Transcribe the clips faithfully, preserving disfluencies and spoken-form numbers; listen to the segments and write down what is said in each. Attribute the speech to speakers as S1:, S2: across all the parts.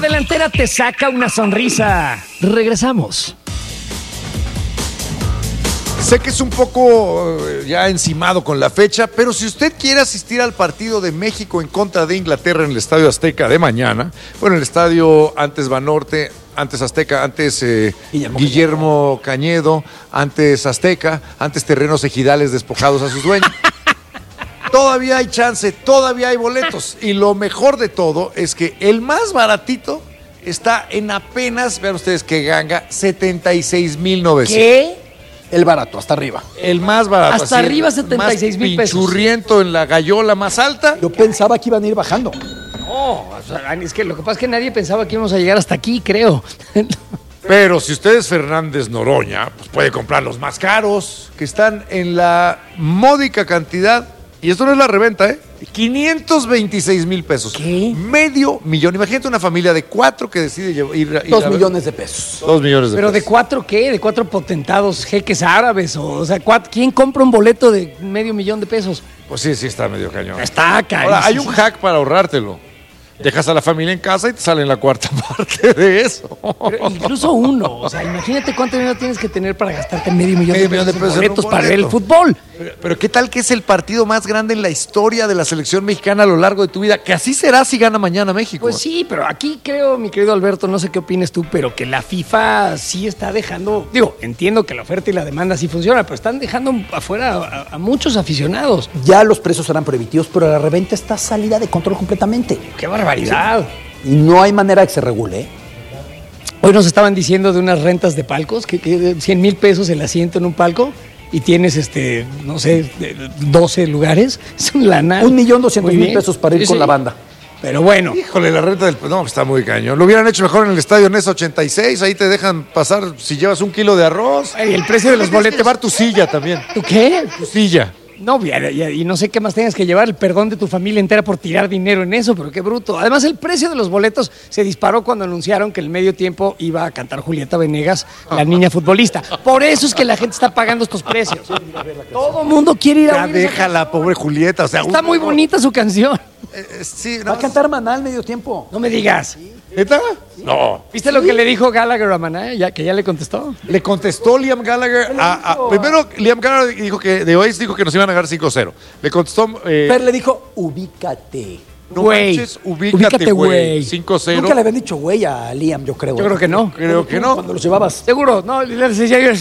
S1: La delantera te saca una sonrisa. Regresamos.
S2: Sé que es un poco uh, ya encimado con la fecha, pero si usted quiere asistir al partido de México en contra de Inglaterra en el Estadio Azteca de mañana, bueno, el estadio antes Banorte, antes Azteca, antes eh, Guillermo, Guillermo Cañedo, antes Azteca, antes terrenos ejidales despojados a sus dueños. Todavía hay chance, todavía hay boletos. Y lo mejor de todo es que el más baratito está en apenas, vean ustedes qué ganga, setenta y seis mil novecientos.
S1: ¿Qué?
S3: El barato, hasta arriba.
S2: El más barato.
S1: Hasta
S2: así,
S1: arriba setenta y seis mil pesos.
S2: Pinchurriento en la gallola más alta.
S3: Yo pensaba que iban a ir bajando.
S1: No, o sea, es que lo que pasa es que nadie pensaba que íbamos a llegar hasta aquí, creo.
S2: Pero si usted es Fernández Noroña, pues puede comprar los más caros, que están en la módica cantidad, y esto no es la reventa, ¿eh? quinientos veintiséis mil pesos.
S1: ¿Qué?
S2: Medio millón. Imagínate una familia de cuatro que decide ir, ir a
S3: Dos
S2: ver.
S3: millones de pesos.
S2: Dos millones de
S1: ¿Pero
S2: pesos.
S1: de cuatro qué? ¿De cuatro potentados jeques árabes? O, o sea, ¿cuat- ¿quién compra un boleto de medio millón de pesos?
S2: Pues sí, sí está medio cañón.
S1: Está carísimo.
S2: Ahora, hay un hack para ahorrártelo. Dejas a la familia en casa y te sale en la cuarta parte de eso.
S1: Pero incluso uno. O sea, imagínate cuánto dinero tienes que tener para gastarte medio millón
S2: Medio
S1: de
S2: millón
S1: pesos,
S2: de pesos
S1: en
S2: en un
S1: boletos para ver el
S2: boleto.
S1: fútbol.
S2: Pero, pero ¿qué tal que es el partido más grande en la historia de la selección mexicana a lo largo de tu vida? Que así será si gana mañana México.
S1: Pues sí, pero aquí creo, mi querido Alberto, no sé qué opinas tú, pero que la FIFA sí está dejando, digo, entiendo que la oferta y la demanda sí funcionan, pero están dejando afuera a, a muchos aficionados.
S3: Ya los precios serán prohibitivos, pero la reventa está salida de control completamente.
S1: ¡Qué barbaridad!
S3: Y no hay manera de que se regule, ¿eh?
S1: Hoy nos estaban diciendo de unas rentas de palcos, que, que cien mil pesos el asiento en un palco y tienes, este, no sé, doce lugares. Es un lana.
S3: Un millón doscientos
S1: Muy
S3: mil
S1: bien.
S3: pesos para ir
S1: Sí,
S3: con
S1: sí.
S3: la banda.
S1: Pero bueno.
S2: Híjole, la renta del... No, está muy cañón. Lo hubieran hecho mejor en el estadio Nesa ochenta y seis. Ahí te dejan pasar si llevas un kilo de arroz.
S1: Ay, el precio de los
S2: Tienes que
S1: boletos.
S2: llevar tu silla también.
S1: ¿Tú qué?
S2: Tu silla.
S1: No, y, y- y no sé qué más tengas que llevar, el perdón de tu familia entera por tirar dinero en eso, pero qué bruto. Además, el precio de los boletos se disparó cuando anunciaron que el medio tiempo iba a cantar Julieta Venegas, la niña futbolista. Por eso es que la gente está pagando estos precios. Todo mundo quiere ir a
S2: Ya
S1: oír esa
S2: deja la pobre Julieta. O sea,
S1: canción. Está muy bonita su canción.
S2: Eh, eh, sí,
S3: Va
S2: no.
S3: a cantar Maná al medio tiempo.
S1: No me digas.
S2: ¿Neta? No.
S1: ¿Viste lo que le dijo Gallagher a Maná? Ya, que ya le contestó.
S2: Le contestó Liam Gallagher a, a- primero Liam Gallagher dijo que de hoy dijo que nos iban a ganar cinco cero. Le contestó eh,
S3: Fer le dijo, ubícate.
S2: no
S1: güey,
S2: manches, ubícate,
S1: ubícate,
S2: güey.
S1: güey.
S2: cinco cero.
S3: Nunca le habían dicho güey a Liam, yo creo.
S1: Yo creo que no.
S2: Creo que no.
S3: Cuando los llevabas.
S1: Seguro, no, le decía yo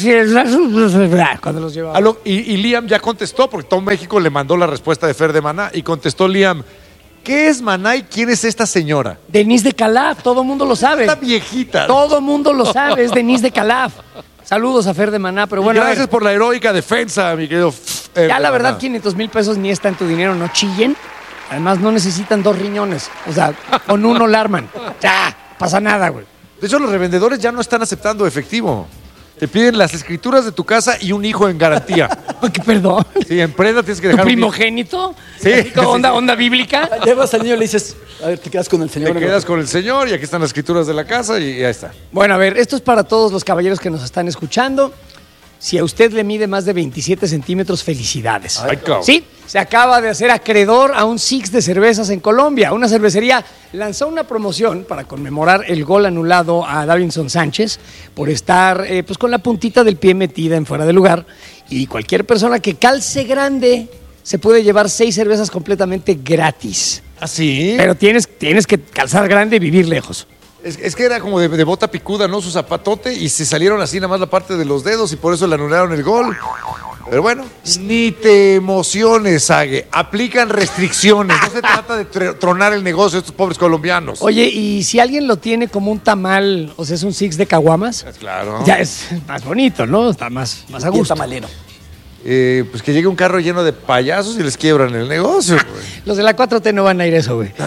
S1: cuando los llevaba.
S2: A lo- y, y Liam ya contestó porque todo México le mandó la respuesta de Fer de Maná y contestó Liam, ¿qué es Maná y quién es esta señora?
S1: Denise de Calaf, todo mundo lo sabe.
S2: Esta viejita.
S1: Todo mundo lo sabe, es Denise de Calaf. Saludos a Fer de Maná, pero
S2: Y
S1: bueno, a
S2: gracias
S1: ver,
S2: por la heroica defensa, mi querido. Fer
S1: ya
S2: de
S1: la verdad
S2: Maná.
S1: quinientos mil pesos ni es tanto dinero, no chillen. Además no necesitan dos riñones, o sea, con uno la arman. Ya, pasa nada, güey.
S2: De hecho, los revendedores ya no están aceptando efectivo. Te piden las escrituras de tu casa y un hijo en garantía.
S1: Ay, qué perdón.
S2: Sí, en prenda tienes que
S1: ¿Tu
S2: dejar un hijo.
S1: primogénito?
S2: Sí.
S1: Así como onda, onda bíblica.
S3: Llevas al niño y le dices, a ver, te quedas con el señor.
S2: Te quedas con el señor y aquí están las escrituras de la casa y ya está.
S1: Bueno, a ver, esto es para todos los caballeros que nos están escuchando. Si a usted le mide más de veintisiete centímetros, felicidades.
S2: Ay, cabrón.
S1: Sí, se acaba de hacer acreedor a un Six de cervezas en Colombia. Una cervecería lanzó una promoción para conmemorar el gol anulado a Davinson Sánchez por estar eh, pues con la puntita del pie metida en fuera de lugar. Y cualquier persona que calce grande se puede llevar seis cervezas completamente gratis.
S2: ¿Ah, sí?
S1: Pero tienes, tienes que calzar grande y vivir lejos.
S2: Es, es que era como de, de bota picuda, ¿no? Su zapatote y se salieron así nada más la parte de los dedos y por eso le anularon el gol. Pero bueno, ni te emociones, Sague. Aplican restricciones. No se trata de tr- tronar el negocio de estos pobres colombianos.
S1: Oye, y si alguien lo tiene como un tamal, o sea, es un Six de caguamas,
S2: Claro.
S1: ya es más bonito, ¿no? Está más, más a
S3: Y el
S1: gusto.
S3: tamalero.
S2: Eh, pues que llegue un carro lleno de payasos y les quiebran el negocio, güey.
S1: Los de la cuatro T no van a ir a eso, güey.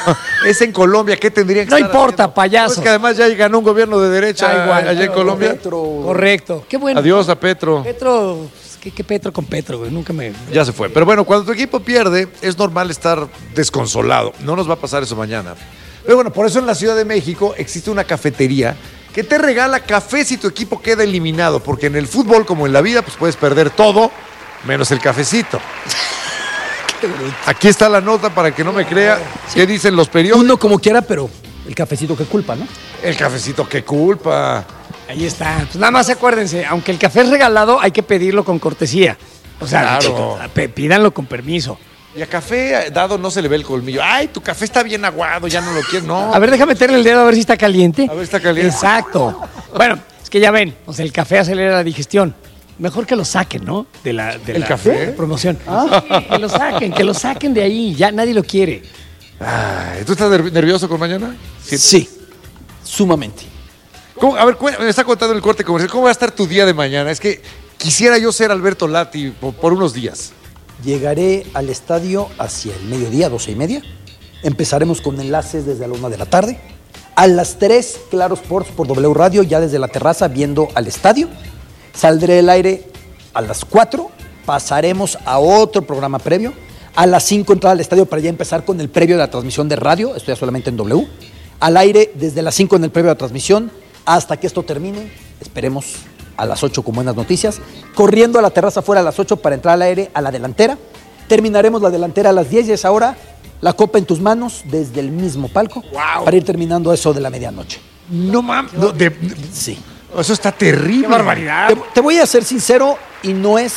S2: Es en Colombia, ¿qué tendrían que
S1: No
S2: estar
S1: importa,
S2: haciendo?
S1: payaso.
S2: No, es que además ya ganó un gobierno de derecha
S1: Da igual,
S2: allá en Colombia.
S3: Petro.
S1: Correcto. Qué bueno.
S2: Adiós a Petro.
S1: Petro, ¿qué, qué Petro con Petro, güey? Nunca me...
S2: Ya se fue. Pero bueno, cuando tu equipo pierde, es normal estar desconsolado. No nos va a pasar eso mañana. Pero bueno, por eso en la Ciudad de México existe una cafetería que te regala café si tu equipo queda eliminado. Porque en el fútbol, como en la vida, pues puedes perder todo, menos el cafecito. Aquí está la nota para que no me crea qué dicen los periódicos.
S3: Uno como quiera, pero El cafecito que culpa, ¿no?
S2: El cafecito, qué culpa.
S1: Ahí está. Pues nada más acuérdense, aunque el café es regalado, hay que pedirlo con cortesía. O sea,
S2: Claro.
S1: p- pídanlo con permiso.
S2: Y a café dado no se le ve el colmillo. Ay, tu café está bien aguado, ya no lo quiero. No.
S1: A ver, déjame meterle el dedo a ver si está caliente.
S2: A ver, está caliente.
S1: Exacto. Bueno, es que ya ven, o sea, el café acelera la digestión. Mejor que lo saquen, ¿no? De la, de
S2: ¿El
S1: la
S2: café?
S1: promoción. Sí, que lo saquen, que lo saquen de ahí. Ya nadie lo quiere.
S2: Ay, ¿tú estás nerv- nervioso con mañana?
S3: Sí, sumamente.
S2: ¿Cómo? A ver, cué- me está contando el corte comercial. ¿Cómo va a estar tu día de mañana? Es que quisiera yo ser Alberto Lati por, por unos días.
S3: Llegaré al estadio hacia el mediodía, doce y media. Empezaremos con enlaces desde la una de la tarde. A las tres, Claro Sports por W Radio, ya desde la terraza viendo al estadio. Saldré del aire a las cuatro. Pasaremos a otro programa previo. A las cinco entrar al estadio para ya empezar con el previo de la transmisión de radio. Esto ya solamente en W. Al aire desde las cinco en el previo de la transmisión hasta que esto termine. Esperemos a las ocho con buenas noticias. Corriendo a la terraza afuera a las ocho para entrar al aire a la delantera. Terminaremos la delantera a las diez y es ahora la copa en tus manos desde el mismo palco.
S1: Wow.
S3: Para ir terminando eso de la medianoche.
S2: No mames. No, de-
S3: Sí.
S2: eso está terrible.
S1: ¡Qué barbaridad!
S3: Te, te voy a ser sincero y no es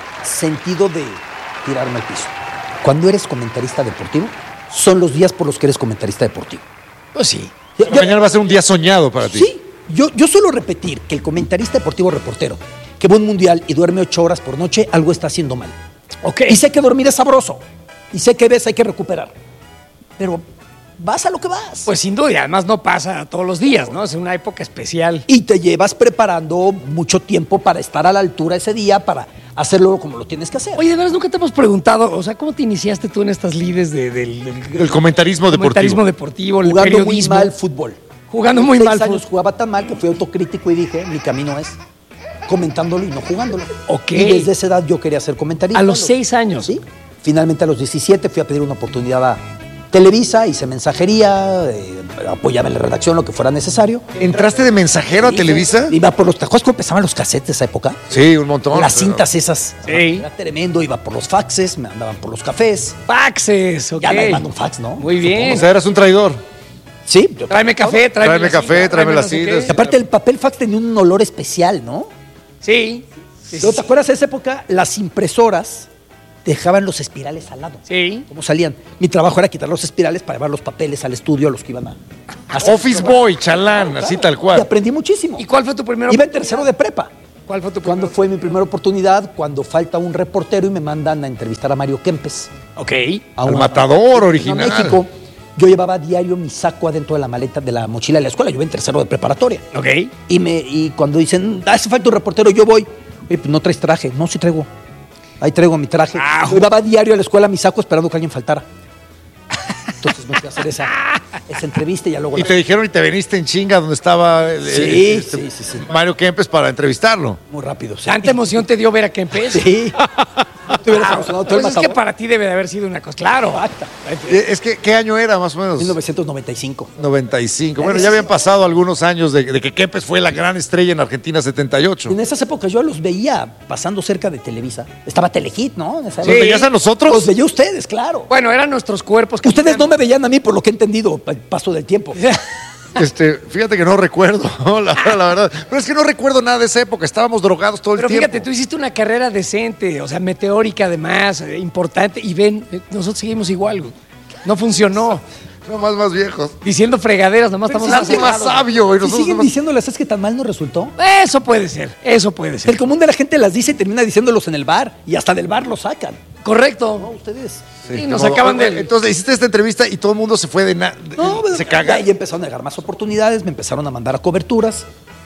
S3: sentido de tirarme al piso. Cuando eres comentarista deportivo, son los días por los que eres comentarista deportivo.
S1: Pues sí.
S3: Yo- yo-
S2: Mañana va a ser un día soñado para ti.
S3: Sí, yo, yo suelo repetir que el comentarista deportivo reportero que va a un mundial y duerme ocho horas por noche, algo está haciendo mal.
S1: Ok.
S3: Y sé que dormir es sabroso. Y sé que ves, hay que recuperar. Pero vas a lo que vas.
S1: Pues sin duda, y además no pasa todos los días, ¿no? Es una época especial.
S3: Y te llevas preparando mucho tiempo para estar a la altura ese día, para hacerlo como lo tienes que hacer.
S1: Oye, de veras, nunca te hemos preguntado, o sea, ¿cómo te iniciaste tú en estas lides de- del, del-
S2: El comentarismo deportivo.
S1: comentarismo deportivo, el
S3: Jugando muy
S1: periodismo?
S3: mal fútbol.
S1: Jugando muy
S3: Seis
S1: mal
S3: años
S1: fútbol.
S3: jugaba tan mal que fui autocrítico y dije, mi camino es comentándolo y no jugándolo.
S1: Ok.
S3: Y desde esa edad yo quería ser comentarista.
S1: A los seis años.
S3: Sí. Finalmente a los diecisiete fui a pedir una oportunidad a Televisa, hice mensajería, eh, apoyaba en la redacción, lo que fuera necesario.
S2: ¿Entraste de mensajero a Televisa?
S3: Iba por los... ¿Te acuerdas cómo empezaban los cassettes de esa época?
S2: Sí, un montón.
S3: Las cintas esas.
S1: Sí.
S3: Era tremendo, iba por los faxes, me andaban por los cafés.
S1: Faxes, ok.
S3: Ya nadie manda un fax, ¿no?
S1: Muy bien.
S2: O sea, eras un traidor.
S3: Sí. yo-
S1: Tráeme café, tráeme,
S2: Tráeme
S1: la
S2: café,
S1: cita,
S2: tráeme
S1: no
S2: las
S1: sé
S2: citas.
S1: qué.
S3: Y aparte el papel fax tenía un olor especial, ¿no?
S1: Sí. Sí,
S3: Luego,
S1: sí,
S3: ¿te acuerdas de esa época? Las impresoras dejaban los espirales al lado.
S1: sí.
S3: ¿Cómo salían? Mi trabajo era quitar los espirales para llevar los papeles al estudio a los que iban a... a hacer
S2: Office
S3: el programa.
S2: Boy, chalán, así tal
S3: Y
S2: cual.
S3: aprendí muchísimo.
S1: ¿Y cuál fue tu primera
S3: Iba en tercero de prepa.
S1: ¿Cuál fue tu
S3: Cuando
S1: primera?
S3: fue mi primera oportunidad, cuando falta un reportero y me mandan a entrevistar a Mario Kempes.
S1: Ok.
S3: A
S2: Al
S3: una-
S2: matador
S3: a
S2: original.
S3: México. Yo llevaba a diario mi saco adentro de la maleta de la mochila de la escuela. Yo iba en tercero de preparatoria.
S1: Ok.
S3: Y, me, y cuando dicen, "Ah, hace falta un reportero, yo voy. Oye, pues no traes traje. No, sí traigo. Ahí traigo mi traje.
S1: Au.
S3: Yo llevaba a diario a la escuela mi saco esperando que alguien faltara. Entonces me fui a hacer esa, esa entrevista y ya luego...
S2: Y
S3: la-
S2: te dijeron y te veniste en chinga donde estaba el-
S3: Sí,
S2: el-
S3: sí, sí, sí.
S2: Mario Kempes para entrevistarlo.
S3: Muy rápido. Sí.
S1: ¿Tanta emoción te dio ver a Kempes?
S3: Sí. No te hubieras emocionado tú el
S1: Pues es que
S3: matador.
S1: para ti debe de haber sido una cosa. Claro.
S3: Exacto.
S2: Eh, Es que, ¿qué año era más o menos?
S3: mil novecientos noventa y cinco.
S2: noventa y cinco. Bueno, ya habían pasado algunos años de, de que Kempes fue la gran estrella en Argentina setenta y ocho.
S3: En esas épocas yo los veía pasando cerca de Televisa. Estaba Telehit, ¿no? En esa
S2: ¿Los
S3: época.
S2: veías a nosotros?
S3: Los veía a ustedes, claro.
S1: Bueno, eran nuestros cuerpos.
S3: Ustedes no me veían a mí por lo que he entendido, el paso del tiempo.
S2: Este, fíjate que no recuerdo, la, la verdad. Pero es que no recuerdo nada de esa época. Estábamos drogados todo el
S1: Pero
S2: tiempo.
S1: fíjate, tú hiciste una carrera decente, o sea, meteórica además, eh, importante, y ven, eh, nosotros seguimos igual, güey. No funcionó.
S2: Somos más viejos.
S1: Diciendo fregaderas, nomás estamos
S2: Pensando más
S1: acelerados.
S2: sabio. Y
S3: Si
S2: nosotros
S3: siguen
S2: nomás-
S3: diciéndolas, es que tan mal nos resultó.
S1: Eso puede ser, eso puede ser.
S3: El común de la gente las dice y termina diciéndolos en el bar. Y hasta del bar los sacan. No,
S1: Correcto.
S3: ustedes.
S1: Sí, nos
S2: Como-
S1: acaban de...
S2: Entonces hiciste esta entrevista y todo el mundo se fue de nada.
S3: No,
S2: se caga.
S3: Y empezaron a negar más oportunidades, me empezaron a mandar a coberturas.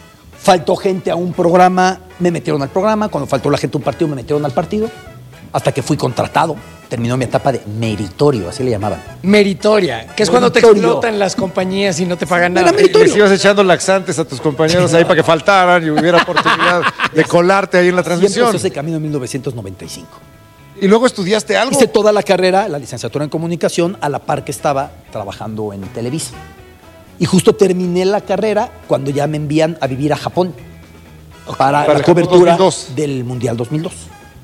S3: Faltó gente a un programa, me metieron al programa. Cuando faltó la gente a un partido, me metieron al partido. Hasta que fui contratado. Terminó mi etapa de meritorio, así le llamaban.
S1: Meritoria, que es cuando te
S3: Meritorio.
S1: explotan las compañías y no te pagan
S3: Era
S1: nada.
S3: meritorio.
S2: Les ibas echando laxantes a tus compañeros ahí para que faltaran y hubiera oportunidad de colarte ahí en la
S3: Así empezó
S2: transmisión.
S3: ese camino en mil novecientos noventa y cinco.
S2: Y luego estudiaste algo.
S3: Hice toda la carrera, la licenciatura en comunicación, a la par que estaba trabajando en Televisa. Y justo terminé la carrera cuando ya me envían a vivir a Japón para,
S2: Para
S3: la
S2: el Japón
S3: cobertura
S2: dos mil dos.
S3: del Mundial dos mil dos.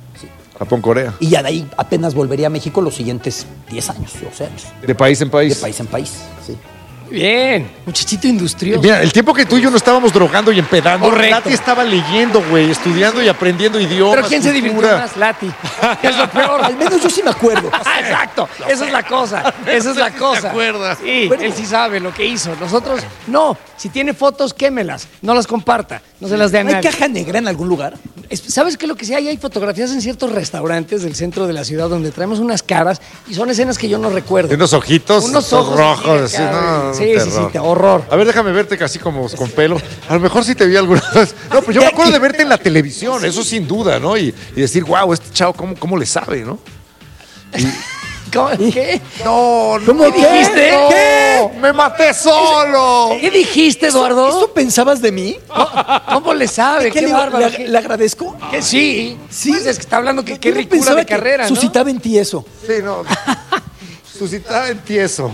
S2: Japón, Corea.
S3: Y ya de ahí apenas volvería a México los siguientes diez años, doce años.
S2: De país en país.
S3: De país en país, sí.
S1: Bien, muchachito industrioso.
S2: Mira, el tiempo que tú y yo no estábamos drogando y empedando,
S1: Correcto.
S2: Lati estaba leyendo, güey, estudiando y aprendiendo idiomas.
S1: Pero ¿quién se
S2: cultura.
S1: divirtió más? Lati. Es lo peor.
S3: Al menos yo sí me acuerdo.
S1: Ah, exacto, esa es la cosa, esa es la cosa.
S2: ¿Te acuerdas?
S1: Sí,
S3: Bueno.
S1: él sí sabe lo que hizo. Nosotros, no. Si tiene fotos, quémelas, no las comparta, no se las dé a
S3: ¿No hay
S1: nadie.
S3: caja negra en algún lugar?
S1: Es- ¿Sabes qué es lo que sí hay? Hay fotografías en ciertos restaurantes del centro de la ciudad donde traemos unas caras y son escenas que yo no recuerdo.
S2: De unos ojitos,
S1: Unos ojos
S2: rojos,
S1: así,
S2: así,
S1: acá,
S2: no,
S1: sí,
S2: un
S1: sí, sí,
S2: terror.
S1: te- horror.
S2: A ver, déjame verte casi como con pelo. A lo mejor sí te vi alguna vez. No, pero yo me acuerdo de verte en la televisión, eso sin duda, ¿no? Y, y decir, wow, este chavo, ¿cómo, cómo le sabe, no?
S1: ¿Cómo- ¿Qué?
S2: No, no.
S3: ¿Cómo
S1: ¿Qué dijiste?
S2: no,
S1: ¿Qué?
S2: ¡Me maté solo!
S1: ¿Qué dijiste, Eduardo?
S3: ¿Eso pensabas de mí?
S1: ¿Cómo le sabe?
S3: ¿Qué
S1: Qué
S3: le,
S1: bárbaro.
S3: le-
S1: ¿Qué-
S3: le agradezco?
S1: que sí,
S3: Sí.
S1: Pues es que está hablando que
S3: Yo
S1: qué
S3: no
S1: ricura
S3: pensaba
S1: de
S3: que
S1: carrera, ¿no?
S3: suscitaba en ti eso.
S2: Sí, no. Suscitaba en tieso.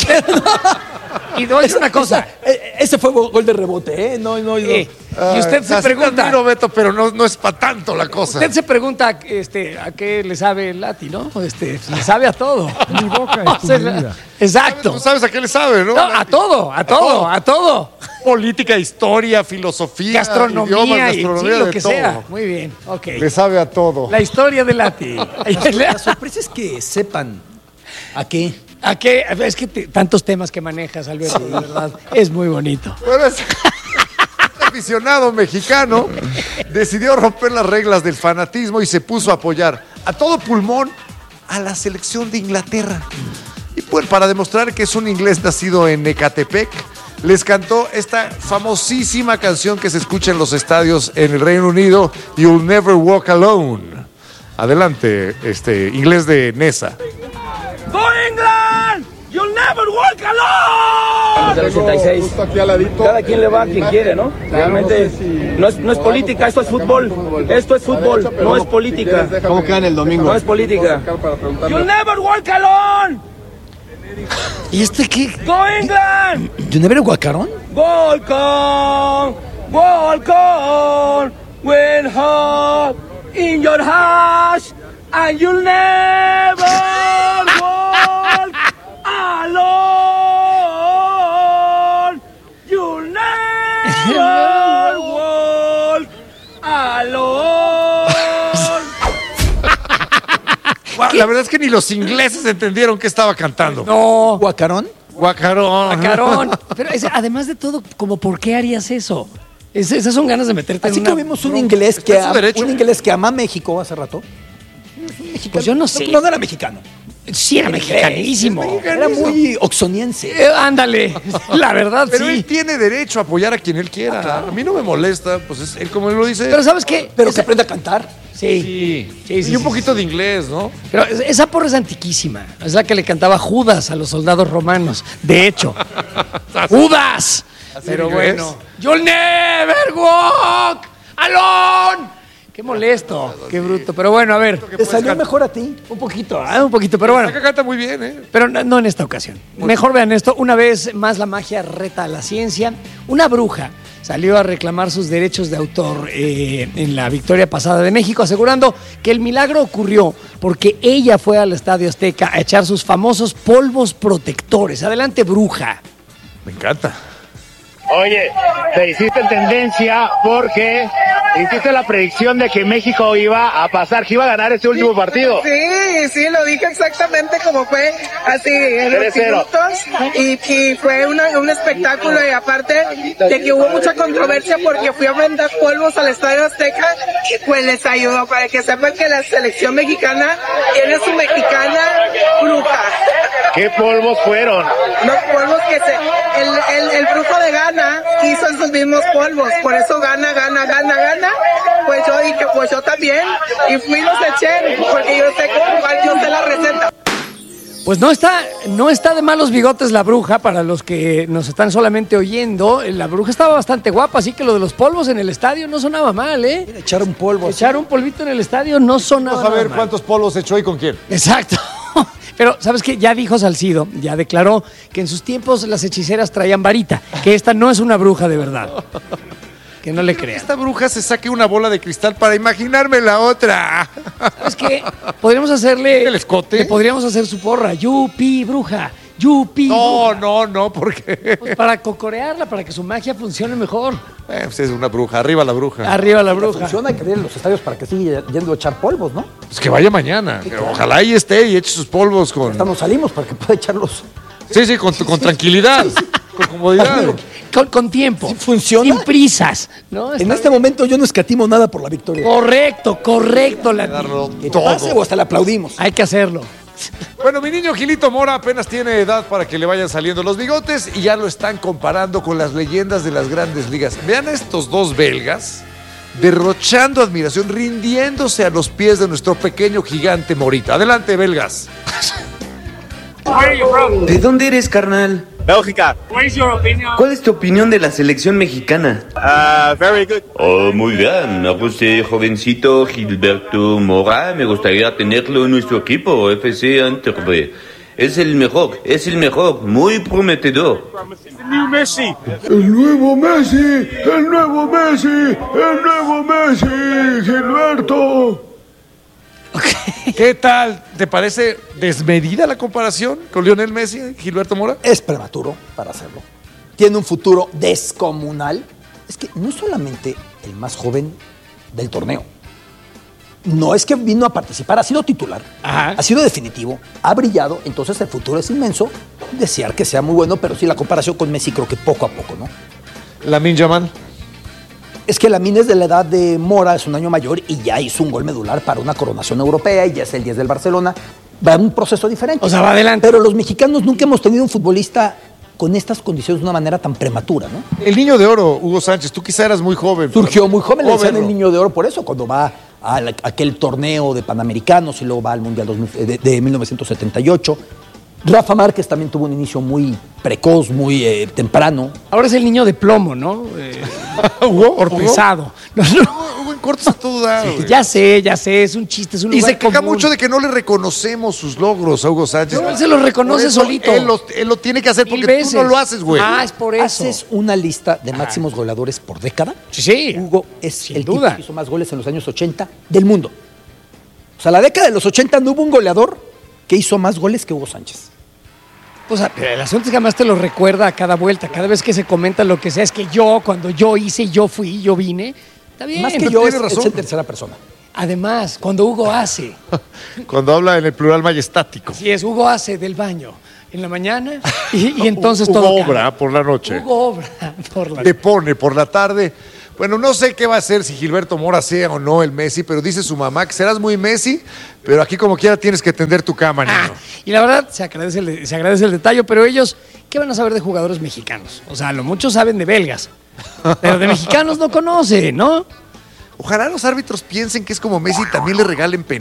S1: Y doy una cosa.
S3: Eh, Ese fue gol de rebote, ¿eh? No, no, no.
S1: eh, y usted se
S2: Así te
S1: pregunta,
S2: admiro, Beto, pero no, no es para tanto la cosa.
S1: usted se pregunta, este, ¿a qué le sabe el Lati, no? Este, le sabe a todo.
S4: Mi boca es tu
S1: O sea,
S4: vida.
S1: Exacto.
S2: Tú sabes a qué le sabe, ¿no?
S1: No, a todo, a todo, a todo.
S2: Política, historia, filosofía,
S1: Gastronomía,
S2: idiomas,
S1: y
S2: gastronomía,
S1: sí, lo
S2: de
S1: que
S2: todo.
S1: sea. Muy bien, ok.
S2: Le sabe a todo.
S1: La historia de Lati.
S3: La sorpresa es que sepan a qué.
S1: ¿A qué? Es que te- tantos temas que manejas, Alberto, de verdad. Es muy bonito.
S2: Bueno, es- este aficionado mexicano decidió romper las reglas del fanatismo y se puso a apoyar a todo pulmón a la selección de Inglaterra. Y pues para demostrar que es un inglés nacido en Ecatepec, les cantó esta famosísima canción que se escucha en los estadios en el Reino Unido, You'll Never Walk Alone. Adelante, este inglés de Nesa.
S5: Go England! You'll never walk alone!
S6: Del ochenta y seis. Cada quien le va a quien quiere, ¿no? Realmente no es, no es política, esto es fútbol. Esto es fútbol, no es política.
S4: ¿Cómo quedan el domingo?
S6: No es política.
S5: You'll never walk alone!
S1: ¿Y este qué?
S5: Go England!
S3: ¿You never guacaron?
S5: Walk on! Walk on! When hot in your house and you'll never walk alone! You'll never walk alone!
S2: Wow, la verdad es que ni los ingleses entendieron qué estaba cantando.
S1: No,
S3: ¿Guacarón?
S2: Guacarón.
S1: Carón. Pero es- además de todo, como ¿por qué harías eso? Es- esas son ganas de meterte
S3: Así
S1: en
S3: que
S1: una...
S3: vimos un inglés que
S2: Está en su
S3: ama,
S2: derecho.
S3: un inglés que ama México hace rato.
S1: Pues yo no sé.
S3: No, no era mexicano.
S1: Sí, era mexicanísimo.
S3: Era muy oxoniense.
S1: Eh, ándale, la verdad
S2: Pero
S1: sí.
S2: él tiene derecho a apoyar a quien él quiera. A mí no me molesta, pues es él como él lo dice.
S1: Pero ¿sabes qué?
S3: Pero
S1: Esa-
S3: que aprenda a cantar.
S1: Sí,
S2: sí.
S1: sí, sí,
S2: y un
S1: sí,
S2: poquito de inglés, ¿no?
S1: Pero es- esa porra es antiquísima. Es la que le cantaba Judas a los soldados romanos. De hecho, ¡Judas! Pero
S2: en inglés?
S1: bueno. You'll never walk alone. Qué molesto, qué bruto. Pero bueno, a ver.
S3: Te salió mejor a ti.
S1: Un poquito, ah, un poquito, pero bueno.
S2: Acá canta muy bien, ¿eh?
S1: Pero no, no en esta ocasión. Mejor vean esto. Una vez más la magia reta a la ciencia. Una bruja salió a reclamar sus derechos de autor eh, en la victoria pasada de México, asegurando que el milagro ocurrió porque ella fue al Estadio Azteca a echar sus famosos polvos protectores. Adelante, bruja.
S2: Me encanta.
S7: Oye, te hiciste en tendencia porque hiciste la predicción de que México iba a pasar, que iba a ganar ese último partido.
S8: Sí, sí, lo dije exactamente como fue, así en los
S7: tres cero.
S8: minutos, y, y fue una- un espectáculo, y aparte de que hubo mucha controversia porque fui a vender polvos al Estadio Azteca, pues les ayudó para que sepan que la selección mexicana tiene su mexicana bruja.
S7: ¿Qué polvos fueron?
S8: Los polvos que se, el, el, el brujo de Ghana hizo esos mismos polvos, por eso gana, gana, gana, gana. Pues yo dije, pues yo también, y fui y los eché, porque yo sé cómo jugar, yo sé la receta.
S1: Pues no está, no está de malos bigotes la bruja, para los que nos están solamente oyendo. La bruja estaba bastante guapa, así que lo de los polvos en el estadio no sonaba mal, ¿eh?
S3: Echar un polvo. así.
S1: Echar un polvito en el estadio no sonaba
S2: Vamos a ver
S1: nada mal.
S2: cuántos polvos echó y con quién.
S1: Exacto. Pero, ¿sabes qué? Ya dijo Salcido, ya declaró que en sus tiempos las hechiceras traían varita, que esta no es una bruja de verdad. Que no le crean.
S2: Esta bruja se saque una bola de cristal para imaginarme la otra.
S1: ¿Sabes qué? Podríamos hacerle...
S2: ¿El escote?
S1: Le podríamos hacer su porra. Yupi, bruja. Yupi.
S2: No, no, no, porque
S1: Pues para cocorearla, para que su magia funcione mejor.
S2: eh, pues es una bruja, arriba la bruja.
S1: Arriba la bruja.
S3: Funciona, hay que ver en los estadios para que siga yendo a echar polvos, ¿no?
S2: Pues que vaya mañana. Ojalá ahí esté y eche sus polvos con.
S3: Hasta nos salimos para que pueda echarlos.
S2: Sí, sí, con, con tranquilidad, con comodidad.
S3: Amigo,
S1: Con, con tiempo.
S3: ¿Sí funciona?
S1: Sin prisas. ¿no?
S3: En
S1: Está
S3: este
S1: bien.
S3: momento yo no escatimo nada por la victoria.
S1: Correcto, correcto. La...
S2: Darlo
S3: Que pase
S2: todo.
S3: o hasta le aplaudimos.
S1: Hay que hacerlo.
S2: Bueno, mi niño Gilito Mora apenas tiene edad para que le vayan saliendo los bigotes y ya lo están comparando con las leyendas de las grandes ligas. Vean a estos dos belgas derrochando admiración, rindiéndose a los pies de nuestro pequeño gigante Morita. Adelante, belgas.
S4: ¿De dónde eres, carnal?
S5: Bélgica.
S4: ¿Cuál es tu opinión de la selección mexicana?
S5: Uh, very good.
S4: Oh, muy bien. A este jovencito Gilberto Mora me gustaría tenerlo en nuestro equipo, F C Antwerp. Es el mejor, es el mejor, muy prometedor.
S5: The new Messi.
S9: El nuevo Messi, el nuevo Messi, el nuevo Messi, Gilberto.
S2: ¿Qué tal? ¿Te parece desmedida la comparación con Lionel Messi y Gilberto Mora?
S3: Es prematuro para hacerlo. Tiene un futuro descomunal. Es que no es solamente el más joven del torneo. No es que vino a participar, ha sido titular,
S1: Ajá.
S3: ha sido definitivo, ha brillado, entonces el futuro es inmenso. Desear que sea muy bueno, pero sí la comparación con Messi creo que poco a poco, ¿no?
S2: Lamine Yamal.
S3: Es que Lamine es de la edad de Mora, es un año mayor y ya hizo un gol medular para una coronación europea y ya es el diez del Barcelona. Va en un proceso diferente.
S1: O sea, va adelante.
S3: Pero los mexicanos nunca hemos tenido un futbolista con estas condiciones de una manera tan prematura, ¿no?
S2: El niño de oro, Hugo Sánchez, tú quizá eras muy joven.
S3: Surgió muy joven, le decían
S2: Joven,
S3: el niño de oro por eso, cuando va a la- aquel torneo de Panamericanos y luego va al Mundial dos mil de, de mil novecientos setenta y ocho. Rafa Márquez también tuvo un inicio muy precoz, muy eh, temprano.
S1: Ahora es el niño de plomo, ¿no? Eh,
S2: Hugo,
S1: por
S2: Hugo.
S1: pesado. No, no.
S2: Hugo en corto está todo dado. güey.
S1: Ya sé, ya sé, es un chiste, es un
S2: Y
S1: lugar
S2: se queja
S1: común.
S2: mucho de que no le reconocemos sus logros a Hugo Sánchez.
S1: No, él se los reconoce
S2: Por eso
S1: solito.
S2: Él lo, él lo tiene que hacer
S1: Mil
S2: porque tú no
S1: veces.
S2: lo haces, güey.
S1: Ah, es por eso.
S3: Haces una lista de máximos goleadores por década.
S1: Sí, sí.
S3: Hugo es
S1: Sin
S3: el tipo
S1: duda.
S3: que hizo más goles en los años ochenta del mundo. O sea, la década de los ochenta no hubo un goleador que hizo más goles que Hugo Sánchez.
S1: O sea, pero el asunto es que además te lo recuerda a cada vuelta, cada vez que se comenta lo que sea, es que yo, cuando yo hice, yo fui, yo vine. Está bien.
S3: Más que
S2: pero
S3: yo es,
S2: tiene razón.
S3: es en tercera persona.
S1: Además, cuando Hugo hace,
S2: Cuando habla en el plural majestático.
S1: si es Hugo hace del baño en la mañana y, y entonces
S2: Hugo
S1: todo
S2: obra
S1: cambia.
S2: por la noche.
S1: Hugo obra por la
S2: Le pone por la tarde. Bueno, no sé qué va a hacer si Gilberto Mora sea o no el Messi, pero dice su mamá que serás muy Messi, pero aquí como quiera tienes que tender tu cama, niño.
S1: Ah, y la verdad, se agradece, el, se agradece el detalle, pero ellos, ¿qué van a saber de jugadores mexicanos? O sea, lo muchos saben de belgas, pero de mexicanos no conocen, ¿no?
S2: Ojalá los árbitros piensen que es como Messi y también le regalen penales.